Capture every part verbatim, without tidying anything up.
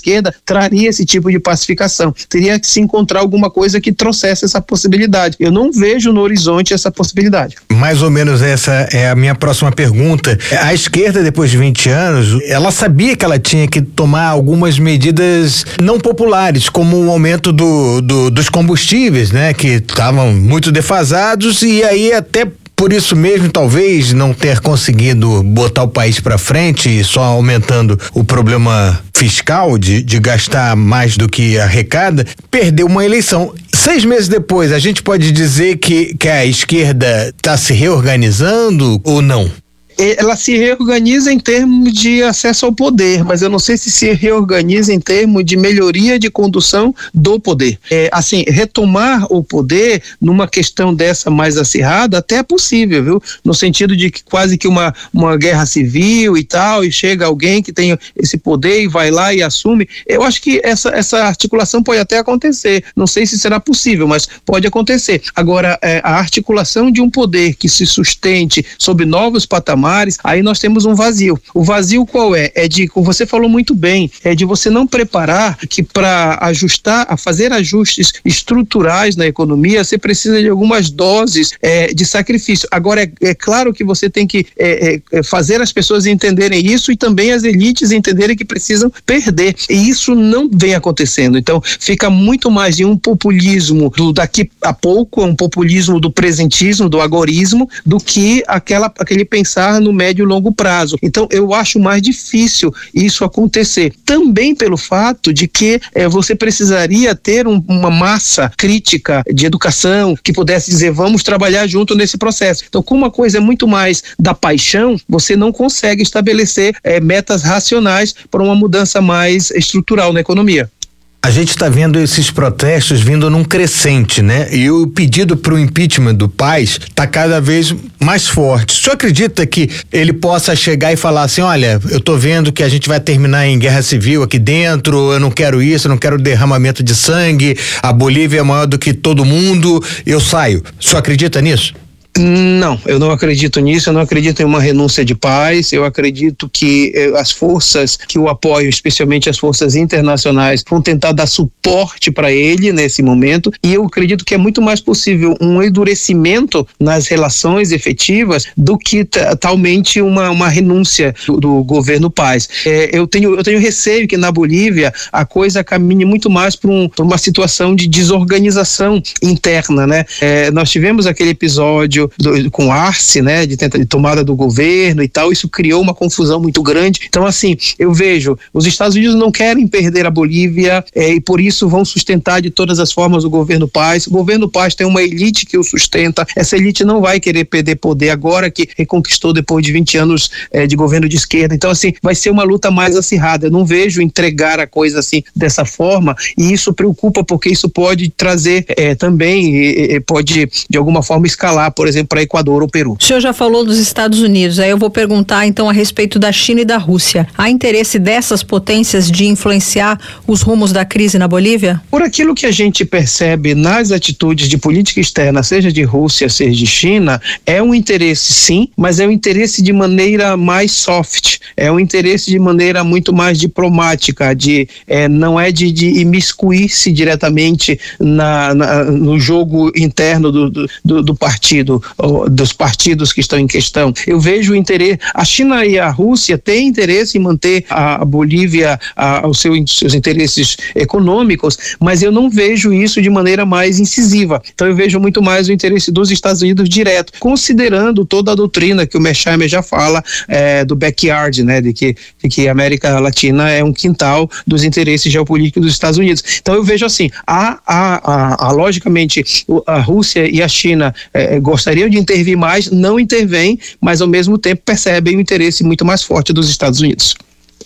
esquerda traria esse tipo de pacificação. Teria que se encontrar alguma coisa que trouxesse essa possibilidade. Eu não vejo no horizonte essa possibilidade. Mais ou menos essa é a minha próxima pergunta. A esquerda, depois de vinte anos, ela sabia que ela tinha que tomar algumas medidas não populares, como o aumento do, do, dos combustíveis, né? Que estavam muito defasados, e aí até por isso mesmo, talvez, não ter conseguido botar o país para frente, só aumentando o problema fiscal de, de gastar mais do que arrecada, perdeu uma eleição. Seis meses depois, a gente pode dizer que, que a esquerda está se reorganizando ou não? Ela se reorganiza em termos de acesso ao poder, mas eu não sei se se reorganiza em termos de melhoria de condução do poder. É, assim, retomar o poder numa questão dessa mais acirrada até é possível, viu? No sentido de que quase que uma, uma guerra civil e tal, e chega alguém que tem esse poder e vai lá e assume. Eu acho que essa, essa articulação pode até acontecer. Não sei se será possível, mas pode acontecer. Agora, é, a articulação de um poder que se sustente sob novos patamares, aí nós temos um vazio. O vazio qual é? É de, como você falou muito bem, é de você não preparar que para ajustar, a fazer ajustes estruturais na economia, você precisa de algumas doses é, de sacrifício. Agora, é, é claro que você tem que é, é, fazer as pessoas entenderem isso e também as elites entenderem que precisam perder. E isso não vem acontecendo. Então, fica muito mais de um populismo do daqui a pouco, um populismo do presentismo, do agorismo, do que aquela, aquele pensar no médio e longo prazo. Então, eu acho mais difícil isso acontecer. Também pelo fato de que eh, você precisaria ter um, uma massa crítica de educação que pudesse dizer, vamos trabalhar junto nesse processo. Então, como uma coisa é muito mais da paixão, você não consegue estabelecer eh, metas racionais para uma mudança mais estrutural na economia. A gente está vendo esses protestos vindo num crescente, né? E o pedido para o impeachment do Paes está cada vez mais forte. O senhor acredita que ele possa chegar e falar assim, olha, eu tô vendo que a gente vai terminar em guerra civil aqui dentro, eu não quero isso, eu não quero derramamento de sangue, a Bolívia é maior do que todo mundo, eu saio. O senhor acredita nisso? Não, eu não acredito nisso, eu não acredito em uma renúncia de paz, eu acredito que eh, as forças que o apoiam, especialmente as forças internacionais, vão tentar dar suporte para ele nesse momento, e eu acredito que é muito mais possível um endurecimento nas relações efetivas do que t- talmente uma, uma renúncia do, do governo Paes. Eh, eu, tenho, eu tenho receio que na Bolívia a coisa caminhe muito mais para um, uma situação de desorganização interna, né? Eh, nós tivemos aquele episódio Do, com Arce, né, de, tenta, de tomada do governo e tal, isso criou uma confusão muito grande. Então, assim, eu vejo, os Estados Unidos não querem perder a Bolívia é, e por isso vão sustentar de todas as formas o governo Paes. O governo Paes tem uma elite que o sustenta, essa elite não vai querer perder poder agora que reconquistou depois de vinte anos é, de governo de esquerda. Então, assim, vai ser uma luta mais acirrada. Eu não vejo entregar a coisa assim, dessa forma, e isso preocupa porque isso pode trazer é, também, é, pode de alguma forma escalar, por exemplo, para Equador ou Peru. O senhor já falou dos Estados Unidos, aí eu vou perguntar então a respeito da China e da Rússia. Há interesse dessas potências de influenciar os rumos da crise na Bolívia? Por aquilo que a gente percebe nas atitudes de política externa, seja de Rússia, seja de China, é um interesse sim, mas é um interesse de maneira mais soft, é um interesse de maneira muito mais diplomática, de, é, não é de, de imiscuir-se diretamente na, na, no jogo interno do, do, do partido, dos partidos que estão em questão. Eu vejo o interesse, a China e a Rússia têm interesse em manter a Bolívia a, os seu, seus interesses econômicos, mas eu não vejo isso de maneira mais incisiva. Então eu vejo muito mais o interesse dos Estados Unidos direto, considerando toda a doutrina que o Mersheimer já fala é, do backyard, né, de que, de que a América Latina é um quintal dos interesses geopolíticos dos Estados Unidos. Então eu vejo assim, a, a, a, a logicamente a Rússia e a China é, gostariam de intervir mais, não intervêm, mas ao mesmo tempo percebem o interesse muito mais forte dos Estados Unidos.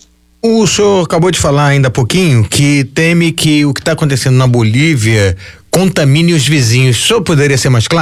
O senhor acabou de falar ainda há pouquinho que teme que o que está acontecendo na Bolívia contamine os vizinhos. O senhor poderia ser mais claro?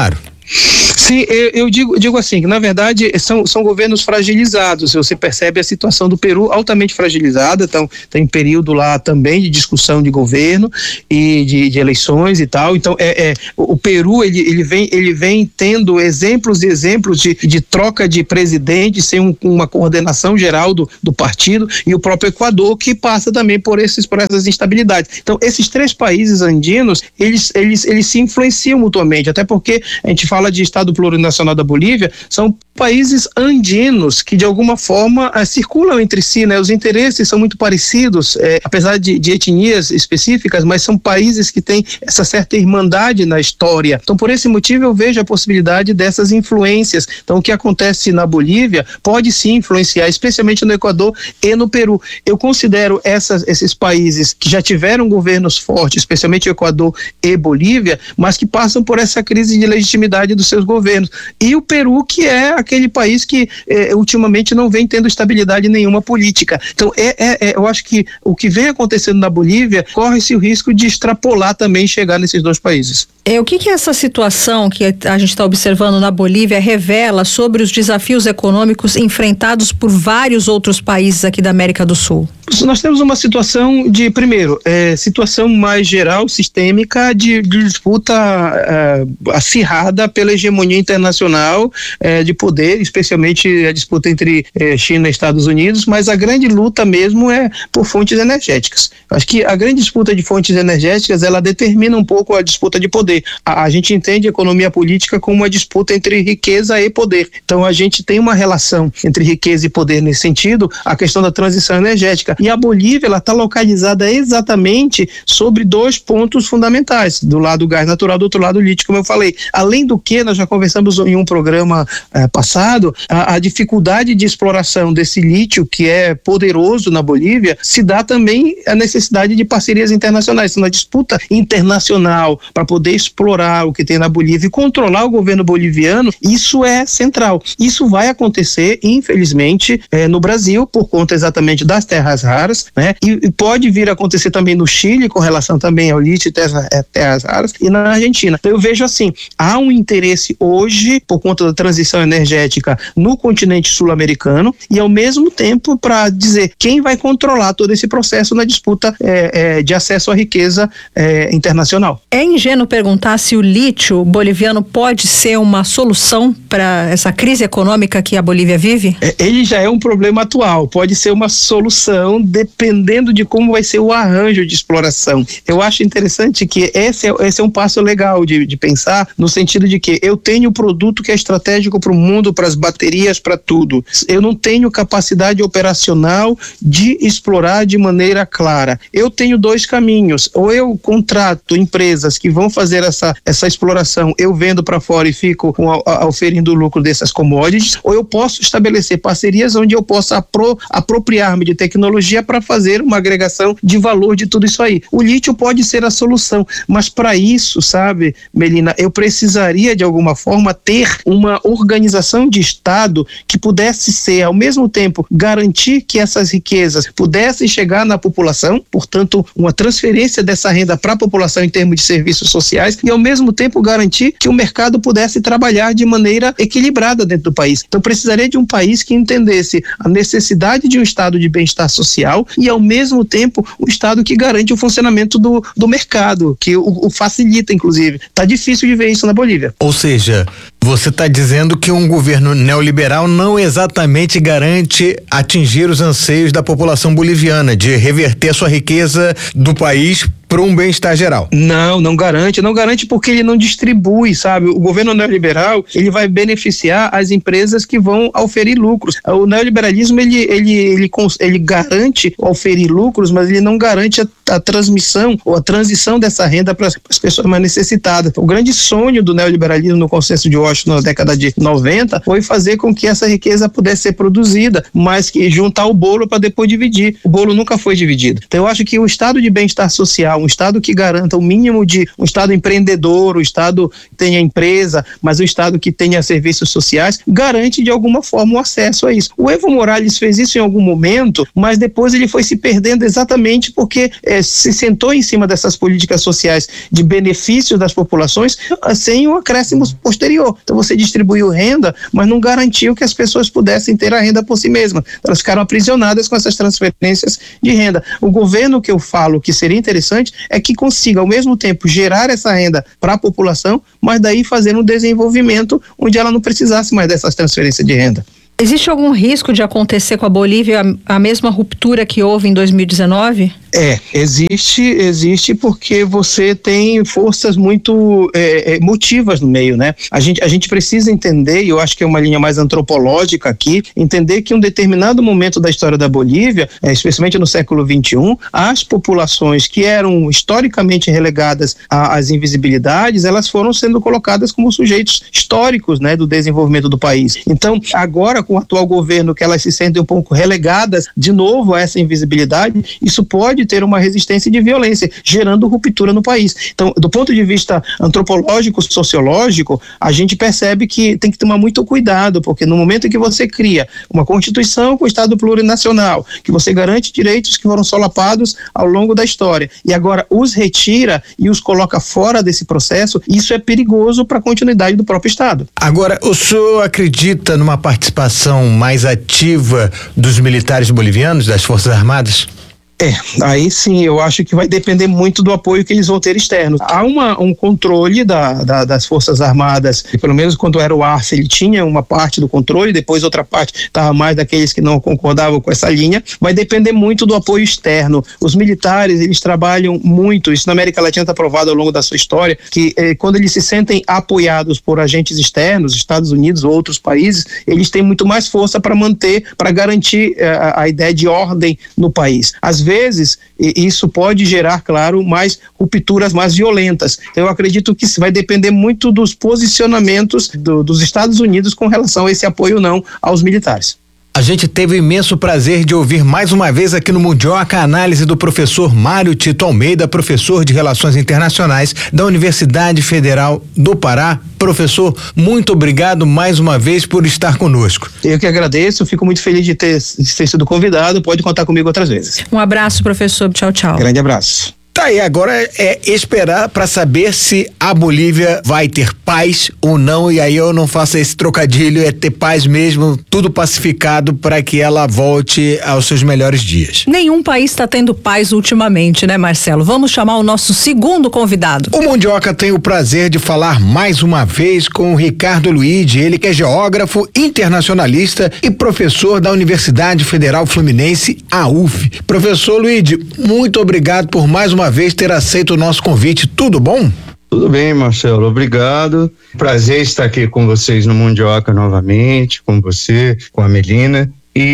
Sim, eu, eu digo, digo assim, que na verdade são, são governos fragilizados. Você percebe a situação do Peru altamente fragilizada, então tem período lá também de discussão de governo e de, de eleições e tal. Então é, é o Peru ele, ele, vem, ele vem tendo exemplos e exemplos de, de troca de presidente sem um, uma coordenação geral do, do partido, e o próprio Equador, que passa também por, esses, por essas instabilidades. Então esses três países andinos, eles, eles, eles se influenciam mutuamente, até porque a gente fala de Estado Plurinacional da Bolívia, são países andinos que de alguma forma eh, circulam entre si, né? Os interesses são muito parecidos, eh, apesar de, de etnias específicas, mas são países que têm essa certa irmandade na história. Então por esse motivo eu vejo a possibilidade dessas influências. Então o que acontece na Bolívia pode sim influenciar, especialmente no Equador e no Peru. Eu considero essas, esses países que já tiveram governos fortes, especialmente o Equador e Bolívia, mas que passam por essa crise de legitimidade dos seus governos. E o Peru, que é aquele país que eh, ultimamente não vem tendo estabilidade nenhuma política. Então é, é, é, eu acho que o que vem acontecendo na Bolívia corre-se o risco de extrapolar também e chegar nesses dois países. É, o que que essa situação que a gente está observando na Bolívia revela sobre os desafios econômicos enfrentados por vários outros países aqui da América do Sul? Nós temos uma situação de, primeiro, é, situação mais geral, sistêmica, de, de disputa é, acirrada pela hegemonia internacional é, de poder, especialmente a disputa entre é, China e Estados Unidos, mas a grande luta mesmo é por fontes energéticas. Acho que a grande disputa de fontes energéticas, ela determina um pouco a disputa de poder. A, a gente entende a economia política como uma disputa entre riqueza e poder. Então a gente tem uma relação entre riqueza e poder nesse sentido, a questão da transição energética. E a Bolívia, ela está localizada exatamente sobre dois pontos fundamentais, do lado do gás natural, do outro lado o lítio, como eu falei. Além do que, nós já conversamos em um programa eh, passado, a, a dificuldade de exploração desse lítio, que é poderoso na Bolívia, se dá também a necessidade de parcerias internacionais. Então, na disputa internacional para poder explorar o que tem na Bolívia e controlar o governo boliviano, isso é central. Isso vai acontecer, infelizmente, eh, no Brasil, por conta exatamente das terras raras, né? E, e pode vir a acontecer também no Chile, com relação também ao lítio e terra, é, terras raras, e na Argentina. Então eu vejo assim, há um interesse hoje, por conta da transição energética no continente sul-americano, e ao mesmo tempo para dizer quem vai controlar todo esse processo na disputa é, é, de acesso à riqueza é, internacional. É ingênuo perguntar se o lítio boliviano pode ser uma solução para essa crise econômica que a Bolívia vive? É, ele já é um problema atual, pode ser uma solução dependendo de como vai ser o arranjo de exploração. Eu acho interessante que esse é, esse é um passo legal de, de pensar, no sentido de que eu tenho um produto que é estratégico para o mundo, para as baterias, para tudo. Eu não tenho capacidade operacional de explorar de maneira clara. Eu tenho dois caminhos, ou eu contrato empresas que vão fazer essa, essa exploração, eu vendo para fora e fico com a, a, oferindo o lucro dessas commodities, ou eu posso estabelecer parcerias onde eu possa apro, apropriar-me de tecnologia para fazer uma agregação de valor de tudo isso aí. O lítio pode ser a solução, mas para isso, sabe, Melina, eu precisaria de alguma forma ter uma organização de Estado que pudesse ser, ao mesmo tempo, garantir que essas riquezas pudessem chegar na população, portanto, uma transferência dessa renda para a população em termos de serviços sociais, e ao mesmo tempo garantir que o mercado pudesse trabalhar de maneira equilibrada dentro do país. Então precisaria de um país que entendesse a necessidade de um estado de bem-estar social e ao mesmo tempo um estado que garante o funcionamento do, do mercado, que o, o facilita inclusive. Tá difícil de ver isso na Bolívia. Ou seja, você está dizendo que um governo neoliberal não exatamente garante atingir os anseios da população boliviana, de reverter a sua riqueza do país para um bem-estar geral. Não, não garante, não garante porque ele não distribui, sabe? O governo neoliberal, ele vai beneficiar as empresas que vão oferir lucros. O neoliberalismo, ele, ele, ele, ele garante oferir lucros, mas ele não garante a, a transmissão ou a transição dessa renda para as pessoas mais necessitadas. O grande sonho do neoliberalismo no consenso de Washington na década de noventa foi fazer com que essa riqueza pudesse ser produzida, mas que juntar o bolo para depois dividir. O bolo nunca foi dividido. Então eu acho que o estado de bem-estar social, um estado que garanta o mínimo de um estado empreendedor, o estado que tenha empresa, mas o estado que tenha serviços sociais, garante de alguma forma o acesso a isso. O Evo Morales fez isso em algum momento, mas depois ele foi se perdendo exatamente porque eh, se sentou em cima dessas políticas sociais de benefício das populações sem um acréscimo posterior. Então você distribuiu renda, mas não garantiu que as pessoas pudessem ter a renda por si mesmas. Elas ficaram aprisionadas com essas transferências de renda. O governo que eu falo que seria interessante é que consiga ao mesmo tempo gerar essa renda para a população, mas daí fazer um desenvolvimento onde ela não precisasse mais dessas transferências de renda. Existe algum risco de acontecer com a Bolívia a, a mesma ruptura que houve em dois mil e dezenove? É, existe, existe porque você tem forças muito é, emotivas no meio, né? A gente, a gente precisa entender, e eu acho que é uma linha mais antropológica aqui, entender que em um determinado momento da história da Bolívia, é, especialmente no século vinte e um, as populações que eram historicamente relegadas às invisibilidades, elas foram sendo colocadas como sujeitos históricos, né, do desenvolvimento do país. Então, agora, com o atual governo, que elas se sentem um pouco relegadas de novo a essa invisibilidade, isso pode ter uma resistência de violência, gerando ruptura no país. Então, do ponto de vista antropológico, sociológico, a gente percebe que tem que tomar muito cuidado, porque no momento em que você cria uma Constituição com o Estado plurinacional, que você garante direitos que foram solapados ao longo da história, e agora os retira e os coloca fora desse processo, isso é perigoso para a continuidade do próprio Estado. Agora, o senhor acredita numa participação mais ativa dos militares bolivianos, das Forças Armadas? É, aí sim, eu acho que vai depender muito do apoio que eles vão ter externo. Há uma, um controle da, da, das Forças Armadas, e pelo menos quando era o Arce, ele tinha uma parte do controle, depois outra parte estava mais daqueles que não concordavam com essa linha. Vai depender muito do apoio externo. Os militares, eles trabalham muito, isso na América Latina está provado ao longo da sua história, que eh, quando eles se sentem apoiados por agentes externos, Estados Unidos ou outros países, eles têm muito mais força para manter, para garantir eh, a, a ideia de ordem no país. Às vezes, isso pode gerar, claro, mais rupturas mais violentas. Eu acredito que isso vai depender muito dos posicionamentos do, dos Estados Unidos com relação a esse apoio ou não aos militares. A gente teve o imenso prazer de ouvir mais uma vez aqui no Mundioca a análise do professor Mário Tito Almeida, professor de Relações Internacionais da Universidade Federal do Pará. Professor, muito obrigado mais uma vez por estar conosco. Eu que agradeço, fico muito feliz de ter, de ter sido convidado, pode contar comigo outras vezes. Um abraço, professor, tchau, tchau. Grande abraço. Tá aí, agora é esperar para saber se a Bolívia vai ter paz ou não, e aí eu não faço esse trocadilho, é ter paz mesmo, tudo pacificado para que ela volte aos seus melhores dias. Nenhum país está tendo paz ultimamente, né, Marcelo? Vamos chamar o nosso segundo convidado. O Mundioca tem o prazer de falar mais uma vez com o Ricardo Luide, ele que é geógrafo, internacionalista e professor da Universidade Federal Fluminense, a U F. Professor Luide, muito obrigado por mais uma vez ter aceito o nosso convite, tudo bom? Tudo bem, Marcelo, obrigado. Prazer estar aqui com vocês no Mundioca novamente, com você, com a Melina.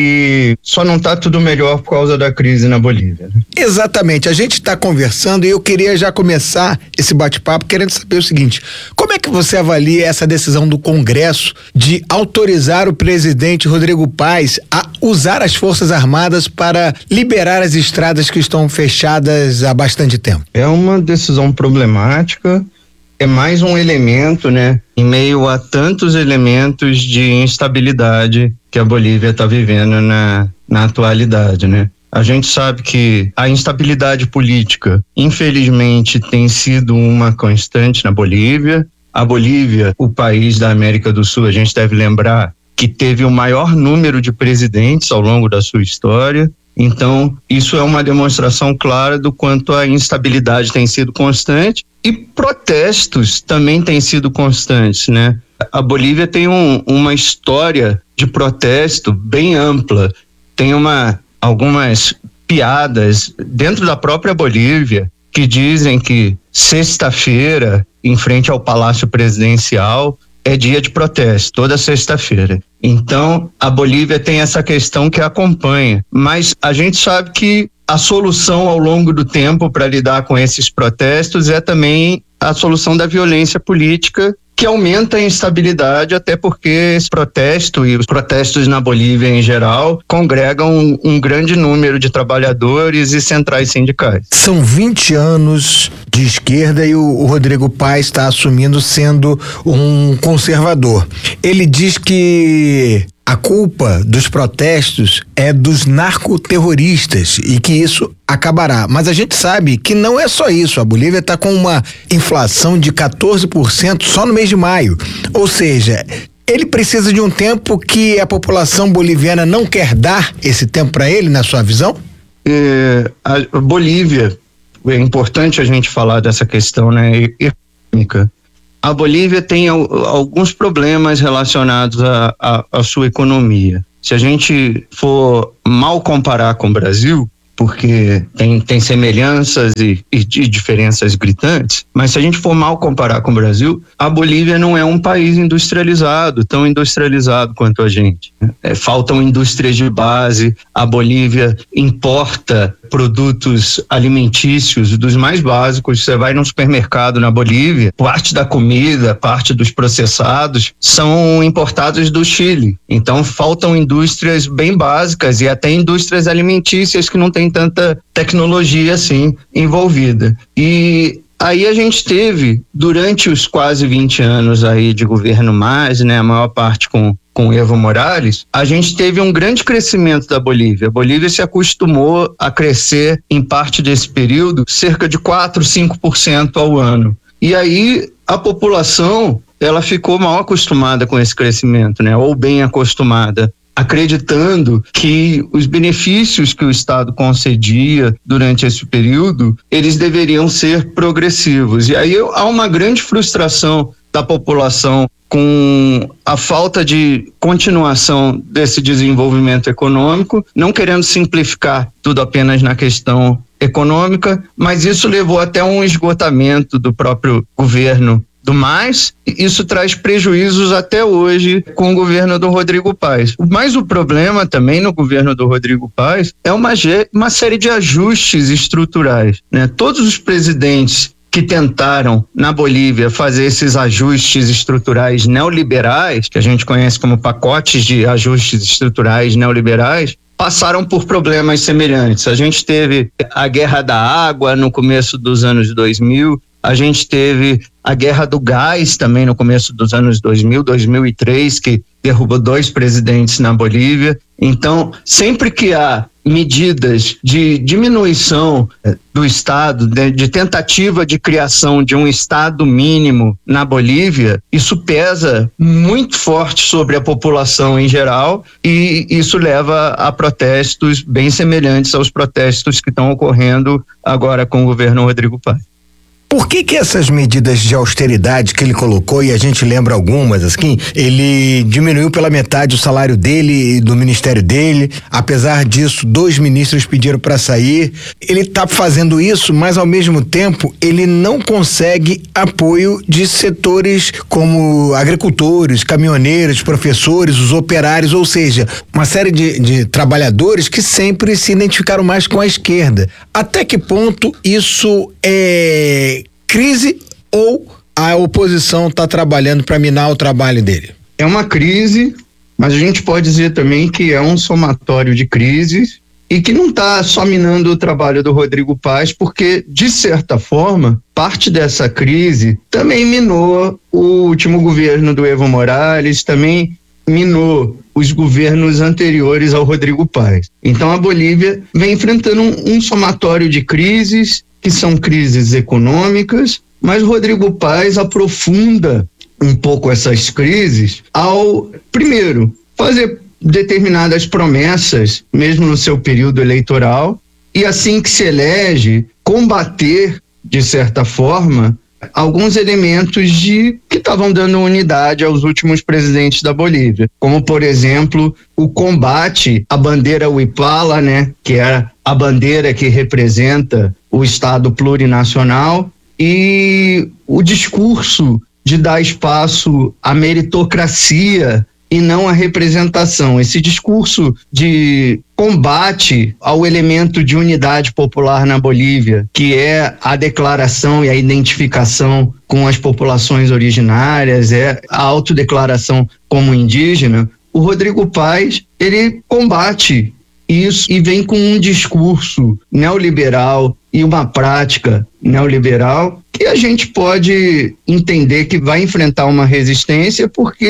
E só não está tudo melhor por causa da crise na Bolívia, né? Exatamente, a gente está conversando e eu queria já começar esse bate-papo querendo saber o seguinte: como é que você avalia essa decisão do Congresso de autorizar o presidente Rodrigo Paz a usar as Forças Armadas para liberar as estradas que estão fechadas há bastante tempo? É uma decisão problemática, é mais um elemento, né, em meio a tantos elementos de instabilidade que a Bolívia está vivendo na, na atualidade, né? A gente sabe que a instabilidade política, infelizmente, tem sido uma constante na Bolívia. A Bolívia, o país da América do Sul, a gente deve lembrar que teve o maior número de presidentes ao longo da sua história. Então, isso é uma demonstração clara do quanto a instabilidade tem sido constante e protestos também têm sido constantes, né? A Bolívia tem um, uma história de protesto bem ampla, tem uma, algumas piadas dentro da própria Bolívia que dizem que sexta-feira, em frente ao Palácio Presidencial, é dia de protesto, toda sexta-feira. Então, a Bolívia tem essa questão que acompanha, mas a gente sabe que a solução ao longo do tempo para lidar com esses protestos é também a solução da violência política, que aumenta a instabilidade, até porque esse protesto e os protestos na Bolívia em geral congregam um, um grande número de trabalhadores e centrais sindicais. São vinte anos de esquerda e o, o Rodrigo Paz está assumindo sendo um conservador. Ele diz que a culpa dos protestos é dos narcoterroristas e que isso acabará. Mas a gente sabe que não é só isso. A Bolívia está com uma inflação de quatorze por cento só no mês de maio. Ou seja, ele precisa de um tempo que a população boliviana não quer dar esse tempo para ele, na sua visão? É, a Bolívia, é importante a gente falar dessa questão, né, econômica. A Bolívia tem alguns problemas relacionados à sua economia. Se a gente for mal comparar com o Brasil, porque tem, tem semelhanças e, e diferenças gritantes, mas se a gente for mal comparar com o Brasil, a Bolívia não é um país industrializado, tão industrializado quanto a gente. É, faltam indústrias de base, a Bolívia importa produtos alimentícios dos mais básicos. Você vai num supermercado na Bolívia, parte da comida, parte dos processados são importados do Chile. Então faltam indústrias bem básicas e até indústrias alimentícias que não têm tanta tecnologia assim envolvida. E aí a gente teve, durante os quase vinte anos aí de governo mais, né, a maior parte com com Evo Morales, a gente teve um grande crescimento da Bolívia. A Bolívia se acostumou a crescer, em parte desse período, cerca de quatro, cinco por cento ao ano. E aí a população, ela ficou mal acostumada com esse crescimento, né, ou bem acostumada, acreditando que os benefícios que o Estado concedia durante esse período, eles deveriam ser progressivos. E aí há uma grande frustração da população com a falta de continuação desse desenvolvimento econômico, não querendo simplificar tudo apenas na questão econômica, mas isso levou até um esgotamento do próprio governo do MAS, isso traz prejuízos até hoje com o governo do Rodrigo Paz. Mas o problema também no governo do Rodrigo Paz é uma, uma série de ajustes estruturais, né? Todos os presidentes que tentaram na Bolívia fazer esses ajustes estruturais neoliberais, que a gente conhece como pacotes de ajustes estruturais neoliberais, passaram por problemas semelhantes. A gente teve a guerra da água no começo dos anos dois mil, a gente teve a guerra do gás também no começo dos anos dois mil, dois mil e três, que derrubou dois presidentes na Bolívia. Então, sempre que há medidas de diminuição do Estado, de, de tentativa de criação de um Estado mínimo na Bolívia, isso pesa muito forte sobre a população em geral e isso leva a protestos bem semelhantes aos protestos que estão ocorrendo agora com o governo Rodrigo Paz. Por que que essas medidas de austeridade que ele colocou, e a gente lembra algumas, assim, ele diminuiu pela metade o salário dele e do ministério dele, apesar disso, dois ministros pediram para sair, ele está fazendo isso, mas ao mesmo tempo ele não consegue apoio de setores como agricultores, caminhoneiros, professores, os operários, ou seja, uma série de, de trabalhadores que sempre se identificaram mais com a esquerda. Até que ponto isso é crise ou a oposição está trabalhando para minar o trabalho dele? É uma crise, mas a gente pode dizer também que é um somatório de crises e que não está só minando o trabalho do Rodrigo Paz, porque, de certa forma, parte dessa crise também minou o último governo do Evo Morales, também minou os governos anteriores ao Rodrigo Paz. Então a Bolívia vem enfrentando um, um somatório de crises, que são crises econômicas, mas o Rodrigo Paz aprofunda um pouco essas crises ao, primeiro, fazer determinadas promessas, mesmo no seu período eleitoral, e assim que se elege, combater, de certa forma, alguns elementos de que estavam dando unidade aos últimos presidentes da Bolívia, como, por exemplo, o combate à bandeira Huipala, né, que é a bandeira que representa o Estado plurinacional, e o discurso de dar espaço à meritocracia e não à representação. Esse discurso de combate ao elemento de unidade popular na Bolívia, que é a declaração e a identificação com as populações originárias, é a autodeclaração como indígena, o Rodrigo Paz, ele combate isso e vem com um discurso neoliberal e uma prática neoliberal que a gente pode entender que vai enfrentar uma resistência, porque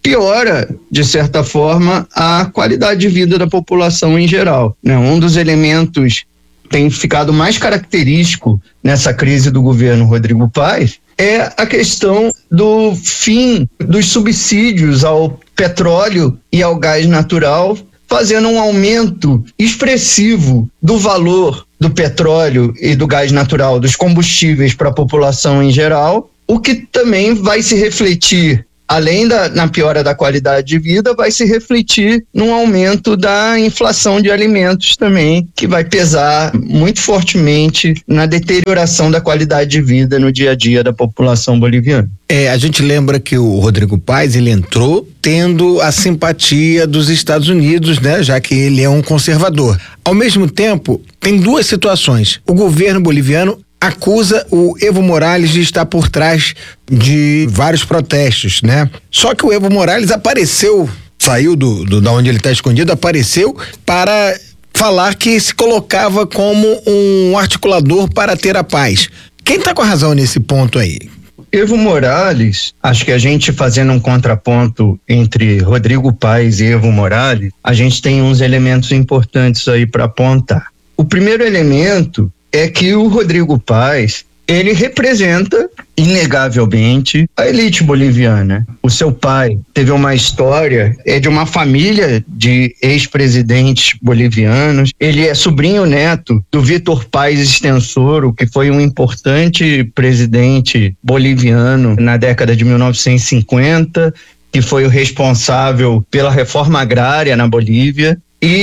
piora, de certa forma, a qualidade de vida da população em geral, né? Um dos elementos que tem ficado mais característico nessa crise do governo Rodrigo Paes é a questão do fim dos subsídios ao petróleo e ao gás natural, fazendo um aumento expressivo do valor do petróleo e do gás natural, dos combustíveis para a população em geral, o que também vai se refletir, além da na piora da qualidade de vida, vai se refletir num aumento da inflação de alimentos também, que vai pesar muito fortemente na deterioração da qualidade de vida no dia a dia da população boliviana. É, a gente lembra que o Rodrigo Paes, ele entrou tendo a simpatia dos Estados Unidos, né? Já que ele é um conservador. Ao mesmo tempo, tem duas situações. O governo boliviano acusa o Evo Morales de estar por trás de vários protestos, né? Só que o Evo Morales apareceu, saiu do, do da onde ele está escondido, apareceu para falar que se colocava como um articulador para ter a paz. Quem está com a razão nesse ponto aí? Evo Morales, acho que a gente fazendo um contraponto entre Rodrigo Paes e Evo Morales, a gente tem uns elementos importantes aí para apontar. O primeiro elemento é que o Rodrigo Paes, ele representa, inegavelmente, a elite boliviana. O seu pai teve uma história, é de uma família de ex-presidentes bolivianos. Ele é sobrinho neto do Vítor Paes Extensoro, que foi um importante presidente boliviano na década de mil novecentos e cinquenta, que foi o responsável pela reforma agrária na Bolívia.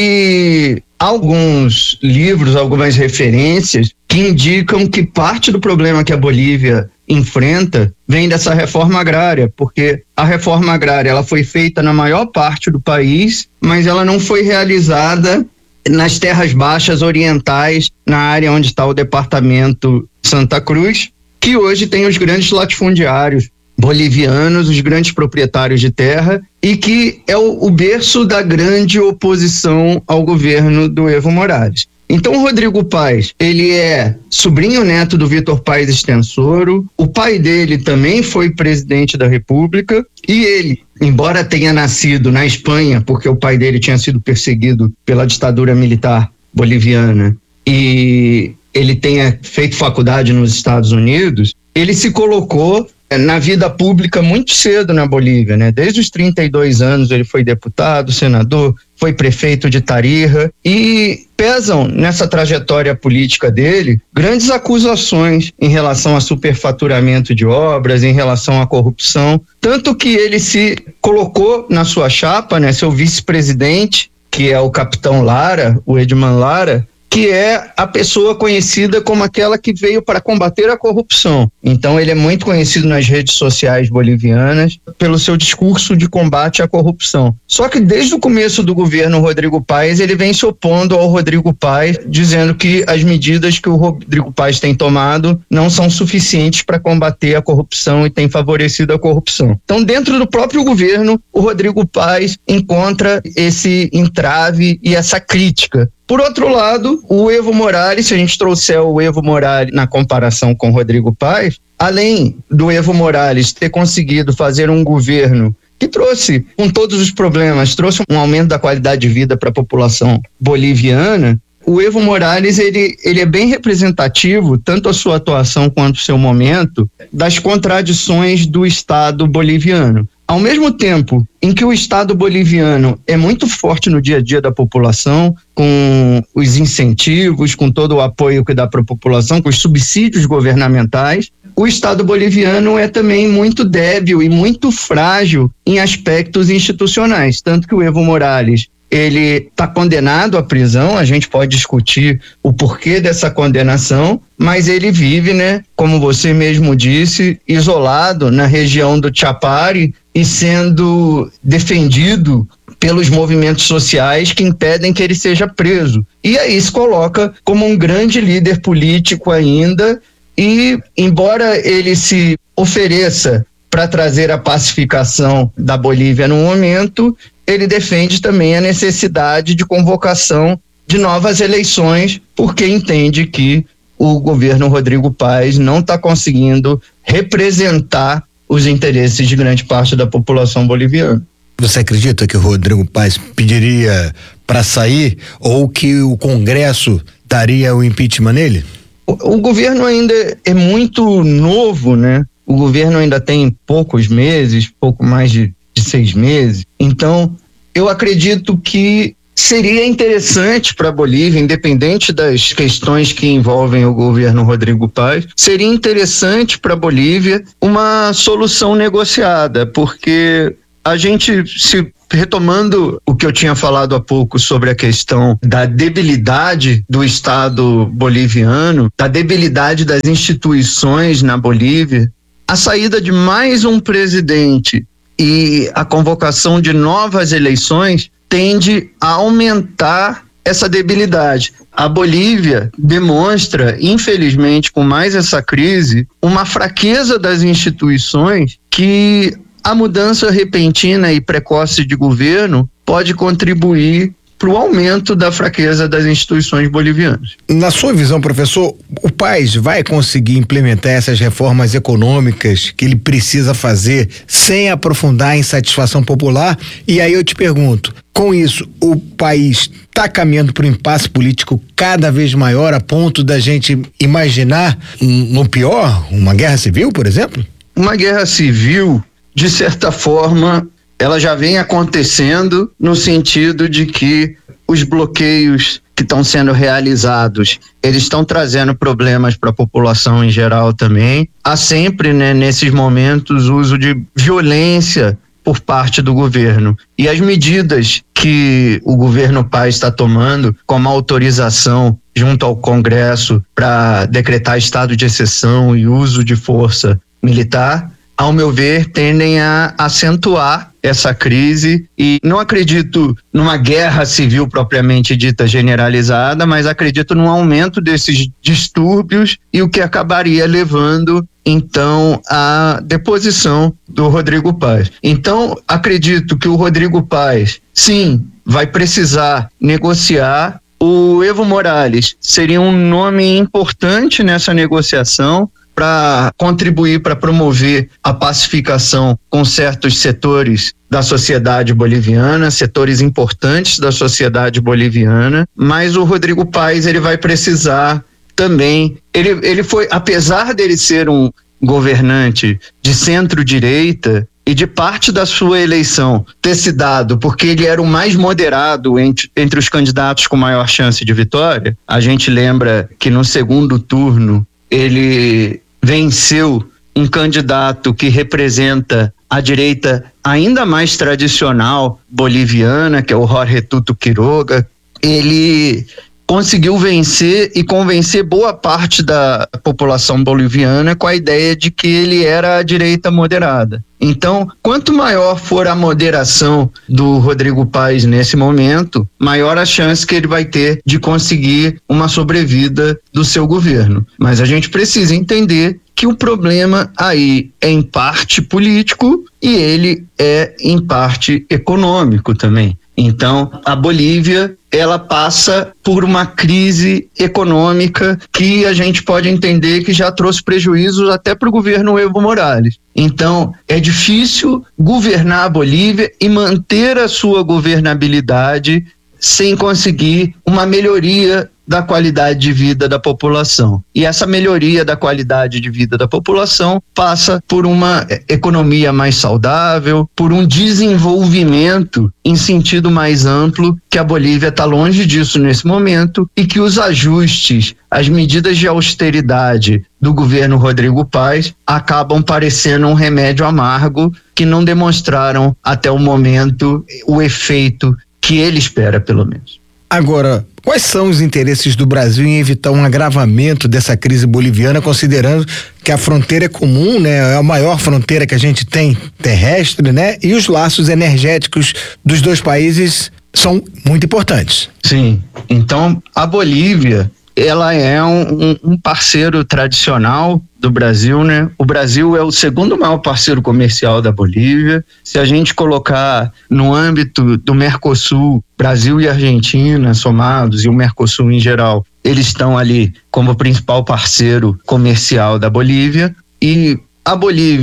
E alguns livros, algumas referências que indicam que parte do problema que a Bolívia enfrenta vem dessa reforma agrária, porque a reforma agrária ela foi feita na maior parte do país, mas ela não foi realizada nas terras baixas orientais, na área onde está o departamento Santa Cruz, que hoje tem os grandes latifundiários bolivianos, os grandes proprietários de terra, e que é o, o berço da grande oposição ao governo do Evo Morales. Então, o Rodrigo Paes, ele é sobrinho neto do Vítor Paes Extensoro, o pai dele também foi presidente da República, e ele, embora tenha nascido na Espanha, porque o pai dele tinha sido perseguido pela ditadura militar boliviana, e ele tenha feito faculdade nos Estados Unidos, ele se colocou na vida pública muito cedo na Bolívia, né? Desde os trinta e dois anos ele foi deputado, senador, foi prefeito de Tarija, e pesam nessa trajetória política dele grandes acusações em relação a superfaturamento de obras, em relação à corrupção, tanto que ele se colocou na sua chapa, né? Seu vice-presidente, que é o capitão Lara, o Edman Lara, que é a pessoa conhecida como aquela que veio para combater a corrupção. Então ele é muito conhecido nas redes sociais bolivianas pelo seu discurso de combate à corrupção. Só que desde o começo do governo Rodrigo Paes, ele vem se opondo ao Rodrigo Paes, dizendo que as medidas que o Rodrigo Paes tem tomado não são suficientes para combater a corrupção e tem favorecido a corrupção. Então, dentro do próprio governo, o Rodrigo Paes encontra esse entrave e essa crítica. Por outro lado, o Evo Morales, se a gente trouxer o Evo Morales na comparação com o Rodrigo Paes, além do Evo Morales ter conseguido fazer um governo que trouxe, com todos os problemas, trouxe um aumento da qualidade de vida para a população boliviana, o Evo Morales ele, ele é bem representativo, tanto a sua atuação quanto o seu momento, das contradições do Estado boliviano. Ao mesmo tempo em que o Estado boliviano é muito forte no dia a dia da população, com os incentivos, com todo o apoio que dá para a população, com os subsídios governamentais, o Estado boliviano é também muito débil e muito frágil em aspectos institucionais, tanto que o Evo Morales ele está condenado à prisão, a gente pode discutir o porquê dessa condenação, mas ele vive, né, como você mesmo disse, isolado na região do Chapare e sendo defendido pelos movimentos sociais que impedem que ele seja preso. E aí se coloca como um grande líder político ainda, e embora ele se ofereça para trazer a pacificação da Bolívia no momento, ele defende também a necessidade de convocação de novas eleições, porque entende que o governo Rodrigo Paes não está conseguindo representar os interesses de grande parte da população boliviana. Você acredita que o Rodrigo Paes pediria para sair ou que o Congresso daria o impeachment nele? O, o governo ainda é muito novo, né? O governo ainda tem poucos meses, pouco mais de, de seis meses. Então, eu acredito que seria interessante para a Bolívia, independente das questões que envolvem o governo Rodrigo Paes, seria interessante para a Bolívia uma solução negociada, porque a gente, se retomando o que eu tinha falado há pouco sobre a questão da debilidade do Estado boliviano, da debilidade das instituições na Bolívia, a saída de mais um presidente e a convocação de novas eleições tende a aumentar essa debilidade. A Bolívia demonstra, infelizmente, com mais essa crise, uma fraqueza das instituições que a mudança repentina e precoce de governo pode contribuir para o aumento da fraqueza das instituições bolivianas. Na sua visão, professor, o Paes vai conseguir implementar essas reformas econômicas que ele precisa fazer sem aprofundar a insatisfação popular? E aí eu te pergunto, com isso, o país está caminhando para um impasse político cada vez maior a ponto da gente imaginar, no pior, uma guerra civil, por exemplo? Uma guerra civil, de certa forma, ela já vem acontecendo no sentido de que os bloqueios que estão sendo realizados, eles estão trazendo problemas para a população em geral também. Há sempre, né, nesses momentos, uso de violência por parte do governo. E as medidas que o governo Paes está tomando, como a autorização junto ao Congresso para decretar estado de exceção e uso de força militar, ao meu ver, tendem a acentuar essa crise, e não acredito numa guerra civil propriamente dita generalizada, mas acredito num aumento desses distúrbios e o que acabaria levando então à deposição do Rodrigo Paes. Então, acredito que o Rodrigo Paes, sim, vai precisar negociar. O Evo Morales seria um nome importante nessa negociação para contribuir para promover a pacificação com certos setores da sociedade boliviana, setores importantes da sociedade boliviana, mas o Rodrigo Paes, ele vai precisar também, ele, ele foi, apesar dele ser um governante de centro-direita e de parte da sua eleição ter se dado porque ele era o mais moderado entre, entre os candidatos com maior chance de vitória, a gente lembra que no segundo turno ele venceu um candidato que representa a direita ainda mais tradicional boliviana, que é o Jorge Tuto Quiroga. Ele conseguiu vencer e convencer boa parte da população boliviana com a ideia de que ele era a direita moderada. Então, quanto maior for a moderação do Rodrigo Paes nesse momento, maior a chance que ele vai ter de conseguir uma sobrevida do seu governo. Mas a gente precisa entender que o problema aí é em parte político e ele é em parte econômico também. Então, a Bolívia, ela passa por uma crise econômica que a gente pode entender que já trouxe prejuízos até para o governo Evo Morales. Então, é difícil governar a Bolívia e manter a sua governabilidade sem conseguir uma melhoria da qualidade de vida da população. E essa melhoria da qualidade de vida da população passa por uma economia mais saudável, por um desenvolvimento em sentido mais amplo, que a Bolívia está longe disso nesse momento, e que os ajustes, as medidas de austeridade do governo Rodrigo Paes acabam parecendo um remédio amargo que não demonstraram até o momento o efeito que ele espera, pelo menos. Agora, quais são os interesses do Brasil em evitar um agravamento dessa crise boliviana, considerando que a fronteira é comum, né? É a maior fronteira que a gente tem terrestre, né? E os laços energéticos dos dois países são muito importantes. Sim. Então, a Bolívia, ela é um, um parceiro tradicional do Brasil, né? O Brasil é o segundo maior parceiro comercial da Bolívia. Se a gente colocar no âmbito do Mercosul, Brasil e Argentina somados, e o Mercosul em geral, eles estão ali como principal parceiro comercial da Bolívia. E a Bolívia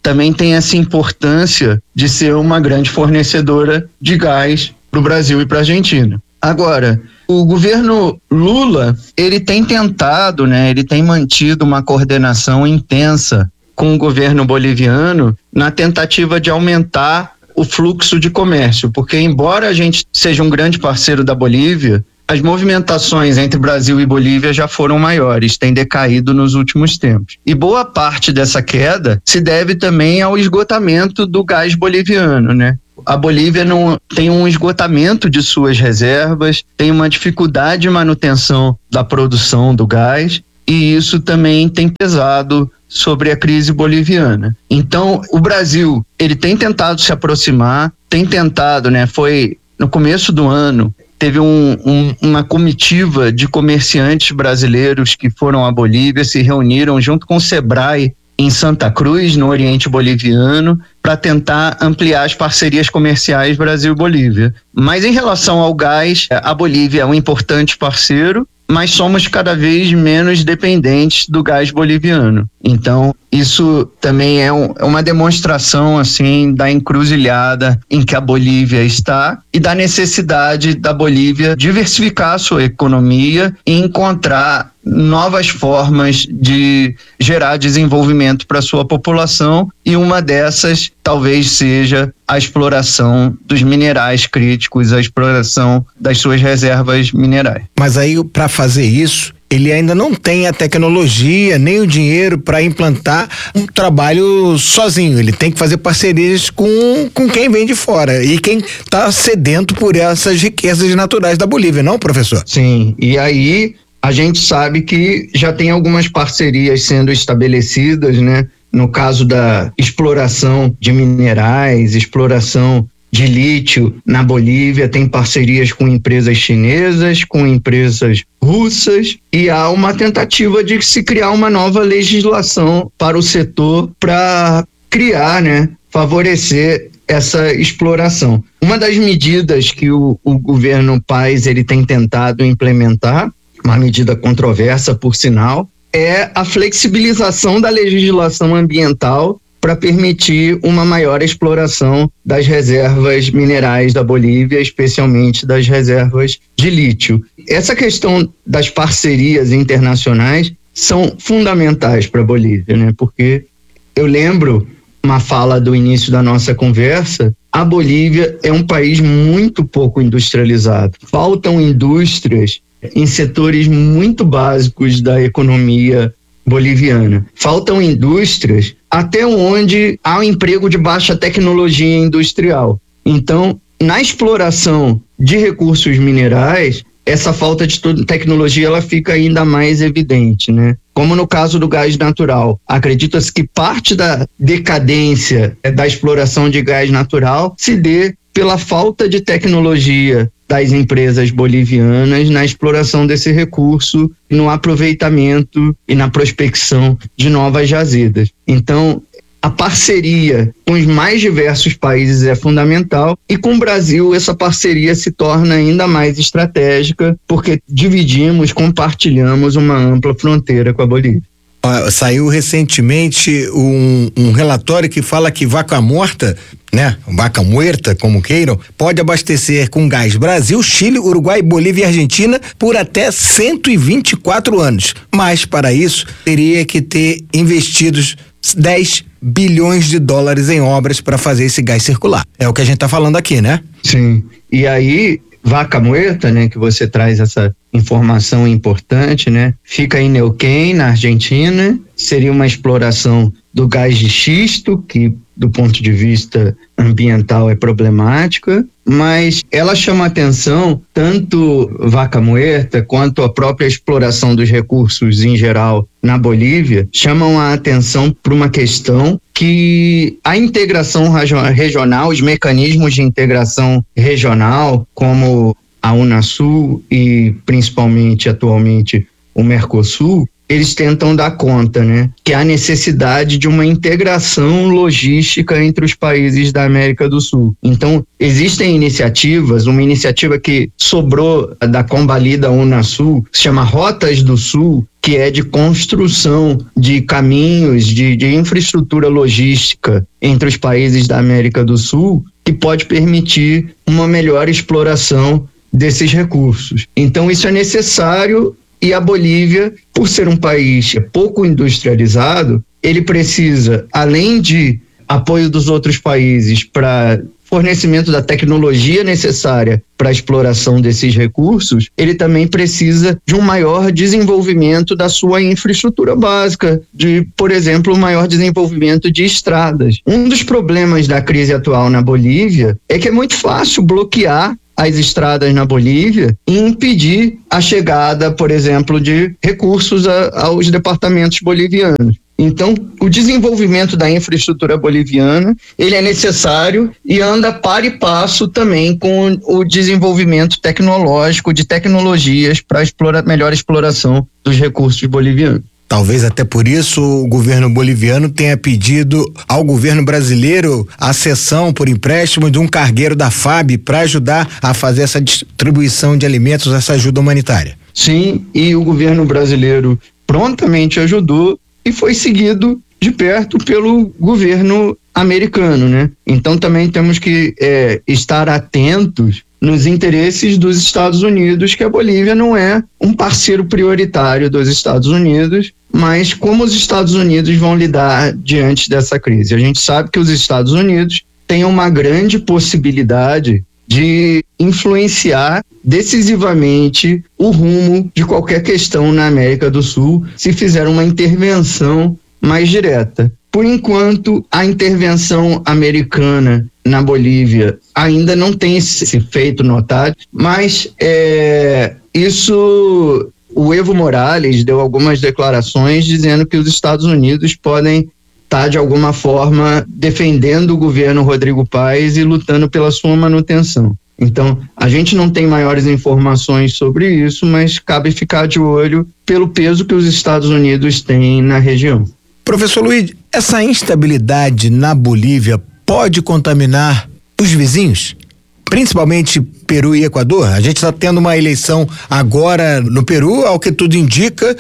também tem essa importância de ser uma grande fornecedora de gás para o Brasil e para a Argentina. Agora, o governo Lula, ele tem tentado, né, ele tem mantido uma coordenação intensa com o governo boliviano na tentativa de aumentar o fluxo de comércio, porque embora a gente seja um grande parceiro da Bolívia, as movimentações entre Brasil e Bolívia já foram maiores, têm decaído nos últimos tempos. E boa parte dessa queda se deve também ao esgotamento do gás boliviano, né? A Bolívia não tem um esgotamento de suas reservas, tem uma dificuldade de manutenção da produção do gás, e isso também tem pesado sobre a crise boliviana. Então, o Brasil, ele tem tentado se aproximar, tem tentado, né? Foi no começo do ano, teve um, um, uma comitiva de comerciantes brasileiros que foram à Bolívia, se reuniram junto com o Sebrae em Santa Cruz, no Oriente Boliviano, para tentar ampliar as parcerias comerciais Brasil-Bolívia. Mas em relação ao gás, a Bolívia é um importante parceiro, mas somos cada vez menos dependentes do gás boliviano. Então, isso também é, um, é uma demonstração assim da encruzilhada em que a Bolívia está e da necessidade da Bolívia diversificar a sua economia e encontrar novas formas de gerar desenvolvimento para a sua população, e uma dessas talvez seja a exploração dos minerais críticos, a exploração das suas reservas minerais. Mas aí, para fazer isso, ele ainda não tem a tecnologia nem o dinheiro para implantar um trabalho sozinho. Ele tem que fazer parcerias com, com quem vem de fora e quem está sedento por essas riquezas naturais da Bolívia, não, professor? Sim, e aí a gente sabe que já tem algumas parcerias sendo estabelecidas, né? No caso da exploração de minerais, exploração de lítio na Bolívia, tem parcerias com empresas chinesas, com empresas russas, e há uma tentativa de se criar uma nova legislação para o setor para criar, né, favorecer essa exploração. Uma das medidas que o, o governo Paes ele tem tentado implementar, uma medida controversa, por sinal, é a flexibilização da legislação ambiental para permitir uma maior exploração das reservas minerais da Bolívia, especialmente das reservas de lítio. Essa questão das parcerias internacionais são fundamentais para a Bolívia, né? Porque eu lembro uma fala do início da nossa conversa, a Bolívia é um país muito pouco industrializado. Faltam indústrias em setores muito básicos da economia boliviana. Faltam indústrias até onde há um emprego de baixa tecnologia industrial. Então, na exploração de recursos minerais, essa falta de tecnologia ela fica ainda mais evidente, né? Como no caso do gás natural. Acredita-se que parte da decadência da exploração de gás natural se dê pela falta de tecnologia das empresas bolivianas na exploração desse recurso, no aproveitamento e na prospecção de novas jazidas. Então, a parceria com os mais diversos países é fundamental, e com o Brasil essa parceria se torna ainda mais estratégica, porque dividimos, compartilhamos uma ampla fronteira com a Bolívia. Saiu recentemente um, um relatório que fala que Vaca Morta, né, Vaca Muerta, como queiram, pode abastecer com gás Brasil, Chile, Uruguai, Bolívia e Argentina por até cento e vinte e quatro anos. Mas para isso teria que ter investidos dez bilhões de dólares em obras para fazer esse gás circular. É o que a gente está falando aqui, né? Sim. E aí, Vaca Muerta, né, que você traz essa informação importante, né? Fica em Neuquén, na Argentina. Seria uma exploração do gás de xisto, que do ponto de vista ambiental é problemática, mas ela chama atenção, tanto Vaca Muerta quanto a própria exploração dos recursos em geral na Bolívia, chamam a atenção para uma questão que a integração regional, os mecanismos de integração regional, como a Unasul e principalmente atualmente o Mercosul, eles tentam dar conta, né? Que há necessidade de uma integração logística entre os países da América do Sul. Então, existem iniciativas, uma iniciativa que sobrou da combalida Unasul, se chama Rotas do Sul, que é de construção de caminhos, de, de infraestrutura logística entre os países da América do Sul, que pode permitir uma melhor exploração desses recursos. Então isso é necessário, e a Bolívia, por ser um país pouco industrializado, ele precisa, além de apoio dos outros países para fornecimento da tecnologia necessária para a exploração desses recursos, ele também precisa de um maior desenvolvimento da sua infraestrutura básica, de, por exemplo, um maior desenvolvimento de estradas. Um dos problemas da crise atual na Bolívia é que é muito fácil bloquear as estradas na Bolívia e impedir a chegada, por exemplo, de recursos a, aos departamentos bolivianos. Então, o desenvolvimento da infraestrutura boliviana, ele é necessário e anda par e passo também com o desenvolvimento tecnológico de tecnologias para explora, melhor exploração dos recursos bolivianos. Talvez até por isso o governo boliviano tenha pedido ao governo brasileiro a cessão por empréstimo de um cargueiro da F A B para ajudar a fazer essa distribuição de alimentos, essa ajuda humanitária. Sim, e o governo brasileiro prontamente ajudou e foi seguido de perto pelo governo americano, né? Então também temos que é, estar atentos nos interesses dos Estados Unidos, que a Bolívia não é um parceiro prioritário dos Estados Unidos, mas como os Estados Unidos vão lidar diante dessa crise. A gente sabe que os Estados Unidos têm uma grande possibilidade de influenciar decisivamente o rumo de qualquer questão na América do Sul, se fizer uma intervenção mais direta. Por enquanto, a intervenção americana na Bolívia ainda não tem se feito notar, mas é, isso, o Evo Morales deu algumas declarações dizendo que os Estados Unidos podem estar, de alguma forma, defendendo o governo Rodrigo Paes e lutando pela sua manutenção. Então, a gente não tem maiores informações sobre isso, mas cabe ficar de olho pelo peso que os Estados Unidos têm na região. Professor Luiz, essa instabilidade na Bolívia pode contaminar os vizinhos? Principalmente Peru e Equador? A gente está tendo uma eleição agora no Peru, ao que tudo indica,